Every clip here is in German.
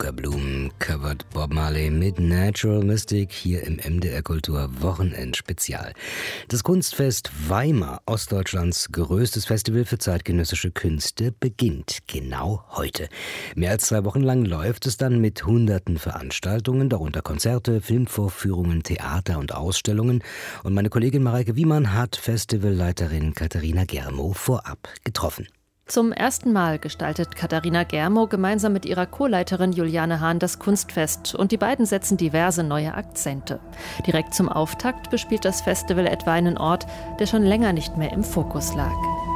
Geisterblumen covert Bob Marley mit Natural Mystic hier im MDR Kultur Wochenendspezial. Das Kunstfest Weimar, Ostdeutschlands größtes Festival für zeitgenössische Künste, beginnt genau heute. Mehr als 2 Wochen lang läuft es dann mit hunderten Veranstaltungen, darunter Konzerte, Filmvorführungen, Theater und Ausstellungen. Und meine Kollegin Mareike Wiemann hat Festivalleiterin Katharina Germo vorab getroffen. Zum ersten Mal gestaltet Katharina Germo gemeinsam mit ihrer Co-Leiterin Juliane Hahn das Kunstfest und die beiden setzen diverse neue Akzente. Direkt zum Auftakt bespielt das Festival etwa einen Ort, der schon länger nicht mehr im Fokus lag.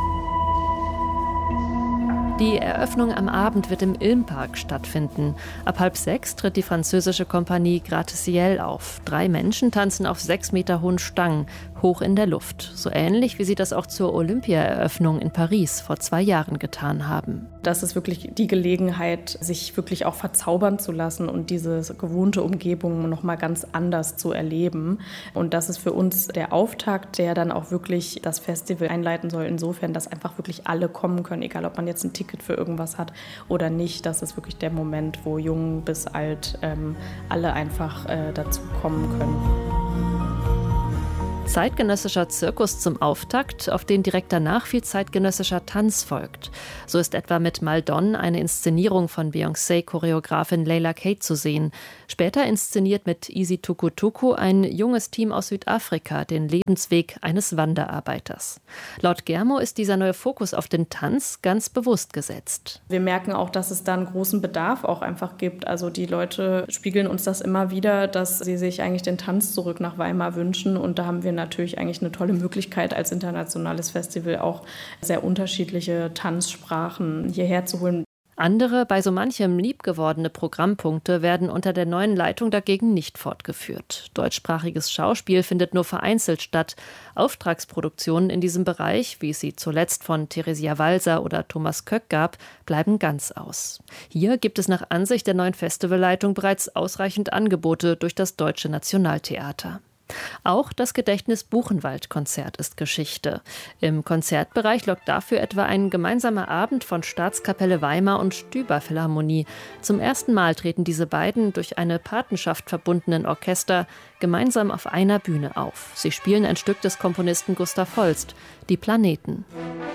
Die Eröffnung am Abend wird im Ilmpark stattfinden. Ab 5:30 tritt die französische Kompanie Gratte-Ciel auf. 3 Menschen tanzen auf 6 Meter hohen Stangen, hoch in der Luft. So ähnlich, wie sie das auch zur Olympia-Eröffnung in Paris vor 2 Jahren getan haben. Das ist wirklich die Gelegenheit, sich wirklich auch verzaubern zu lassen und diese gewohnte Umgebung noch mal ganz anders zu erleben. Und das ist für uns der Auftakt, der dann auch wirklich das Festival einleiten soll. Insofern, dass einfach wirklich alle kommen können, egal ob man jetzt ein Ticket für irgendwas hat oder nicht. Das ist wirklich der Moment, wo jung bis alt alle einfach dazu kommen können. Zeitgenössischer Zirkus zum Auftakt, auf den direkt danach viel zeitgenössischer Tanz folgt. So ist etwa mit Maldon eine Inszenierung von Beyoncé-Choreografin Layla Kate zu sehen. Später inszeniert mit Easy Tuku Tuku ein junges Team aus Südafrika den Lebensweg eines Wanderarbeiters. Laut Germo ist dieser neue Fokus auf den Tanz ganz bewusst gesetzt. Wir merken auch, dass es da einen großen Bedarf auch einfach gibt. Also die Leute spiegeln uns das immer wieder, dass sie sich eigentlich den Tanz zurück nach Weimar wünschen. Und da haben wir natürlich eigentlich eine tolle Möglichkeit als internationales Festival auch sehr unterschiedliche Tanzsprachen hierher zu holen. Andere, bei so manchem liebgewordene Programmpunkte werden unter der neuen Leitung dagegen nicht fortgeführt. Deutschsprachiges Schauspiel findet nur vereinzelt statt. Auftragsproduktionen in diesem Bereich, wie es sie zuletzt von Theresia Walser oder Thomas Köck gab, bleiben ganz aus. Hier gibt es nach Ansicht der neuen Festivalleitung bereits ausreichend Angebote durch das Deutsche Nationaltheater. Auch das Gedächtnis-Buchenwald-Konzert ist Geschichte. Im Konzertbereich lockt dafür etwa ein gemeinsamer Abend von Staatskapelle Weimar und Stüber-Philharmonie. Zum ersten Mal treten diese beiden durch eine Patenschaft verbundenen Orchester gemeinsam auf einer Bühne auf. Sie spielen ein Stück des Komponisten Gustav Holst, Die Planeten.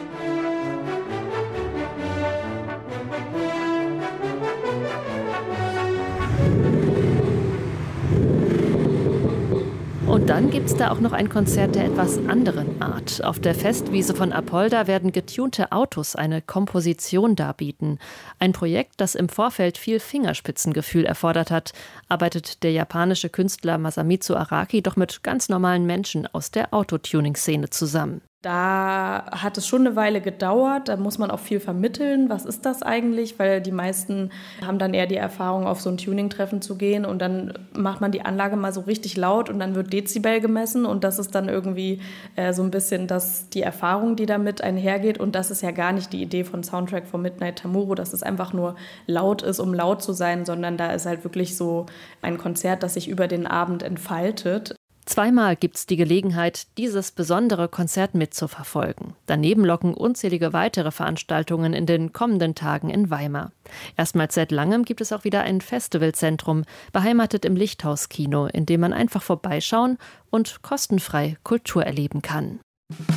Und dann gibt es da auch noch ein Konzert der etwas anderen Art. Auf der Festwiese von Apolda werden getunte Autos eine Komposition darbieten. Ein Projekt, das im Vorfeld viel Fingerspitzengefühl erfordert hat, arbeitet der japanische Künstler Masamitsu Araki doch mit ganz normalen Menschen aus der Autotuning-Szene zusammen. Da hat es schon eine Weile gedauert, da muss man auch viel vermitteln. Was ist das eigentlich? Weil die meisten haben dann eher die Erfahrung, auf so ein Tuning-Treffen zu gehen und dann macht man die Anlage mal so richtig laut und dann wird Dezibel gemessen und das ist dann irgendwie so ein bisschen die Erfahrung, die damit einhergeht und das ist ja gar nicht die Idee von Soundtrack von Midnight Tamuro, dass es einfach nur laut ist, um laut zu sein, sondern da ist halt wirklich so ein Konzert, das sich über den Abend entfaltet. 2-mal gibt's die Gelegenheit, dieses besondere Konzert mitzuverfolgen. Daneben locken unzählige weitere Veranstaltungen in den kommenden Tagen in Weimar. Erstmals seit langem gibt es auch wieder ein Festivalzentrum, beheimatet im Lichthaus-Kino, in dem man einfach vorbeischauen und kostenfrei Kultur erleben kann.